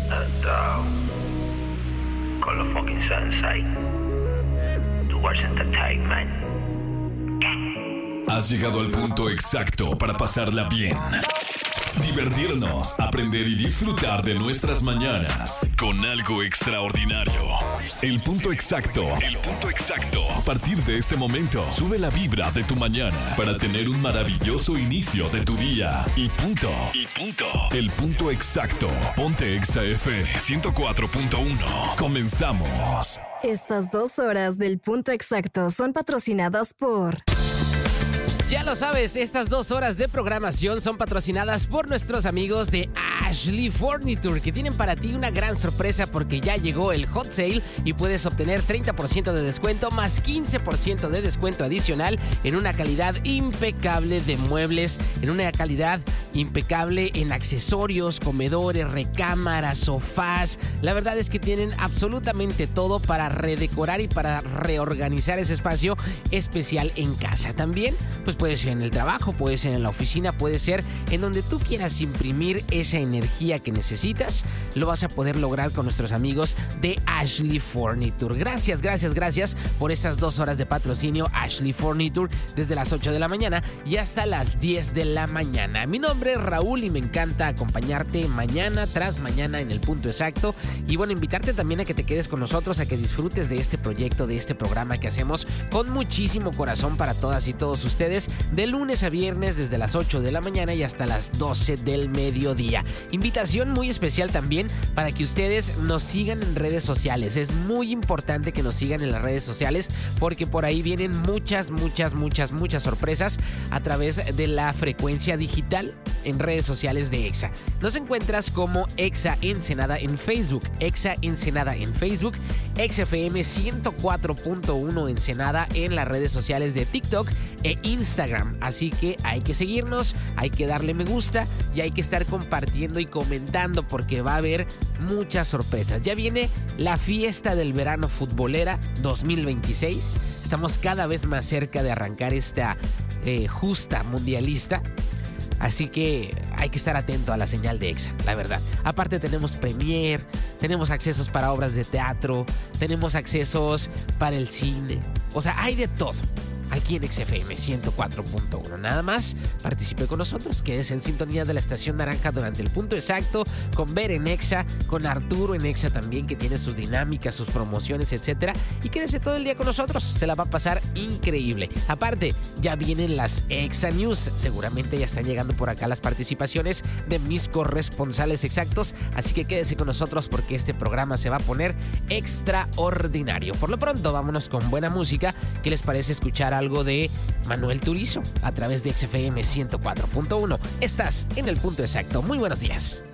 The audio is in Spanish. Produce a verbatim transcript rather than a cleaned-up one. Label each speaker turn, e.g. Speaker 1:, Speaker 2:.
Speaker 1: And uh, call the fucking sensei. Towards entertainment.
Speaker 2: Has llegado al punto exacto para pasarla bien, divertirnos, aprender y disfrutar de nuestras mañanas con algo extraordinario. El punto exacto. El punto exacto. A partir de este momento, sube la vibra de tu mañana para tener un maravilloso inicio de tu día. Y punto. Y punto. El punto exacto. Ponte Exa F M ciento cuatro punto uno. Comenzamos.
Speaker 3: Estas dos horas del punto exacto son patrocinadas por...
Speaker 4: Ya lo sabes, estas dos horas de programación son patrocinadas por nuestros amigos de Ashley Furniture, que tienen para ti una gran sorpresa porque ya llegó el Hot Sale y puedes obtener treinta por ciento de descuento más quince por ciento de descuento adicional en una calidad impecable de muebles, en una calidad impecable en accesorios, comedores, recámaras, sofás. La verdad es que tienen absolutamente todo para redecorar y para reorganizar ese espacio especial en casa. También, pues puede ser en el trabajo, puede ser en la oficina, puede ser en donde tú quieras imprimir esa energía que necesitas. Lo vas a poder lograr con nuestros amigos de Ashley Furniture. Gracias, gracias, gracias por estas dos horas de patrocinio Ashley Furniture desde las ocho de la mañana y hasta las diez de la mañana. Mi nombre es Raúl y me encanta acompañarte mañana tras mañana en el punto exacto. Y bueno, invitarte también a que te quedes con nosotros, a que disfrutes de este proyecto, de este programa que hacemos con muchísimo corazón para todas y todos ustedes, de lunes a viernes desde las ocho de la mañana y hasta las doce del mediodía. Invitación muy especial también para que ustedes nos sigan en redes sociales. Es muy importante que nos sigan en las redes sociales porque por ahí vienen muchas, muchas, muchas, muchas sorpresas a través de la frecuencia digital en redes sociales de Exa. Nos encuentras como Exa Ensenada en Facebook, Exa Ensenada en Facebook, Exa F M ciento cuatro punto uno Ensenada en las redes sociales de TikTok e Instagram. Así que hay que seguirnos, hay que darle me gusta y hay que estar compartiendo y comentando porque va a haber muchas sorpresas. Ya viene la fiesta del verano futbolera dos mil veintiséis. Estamos cada vez más cerca de arrancar esta eh, justa mundialista. Así que hay que estar atento a la señal de Exa, la verdad. Aparte tenemos Premiere, tenemos accesos para obras de teatro, tenemos accesos para el cine. O sea, hay de todo aquí en Exa F M ciento cuatro punto uno. Nada más, participe con nosotros, quédese en sintonía de la estación naranja durante el punto exacto, con Ver en Exa, con Arturo en Exa también, que tiene sus dinámicas, sus promociones, etcétera. Y quédese todo el día con nosotros, se la va a pasar increíble. Aparte, ya vienen las Exa News, seguramente ya están llegando por acá las participaciones de mis corresponsales exactos, así que quédese con nosotros porque este programa se va a poner extraordinario. Por lo pronto, vámonos con buena música. ¿Qué les parece escuchar algo de Manuel Turizo a través de Exa F M ciento cuatro punto uno? Estás en el punto exacto. Muy buenos días.